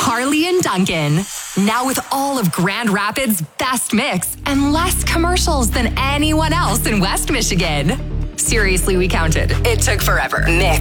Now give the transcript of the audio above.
Carly and Duncan. Now with all of Grand Rapids' best mix and less commercials than anyone else in West Michigan. Seriously, we counted. It took forever. Mix.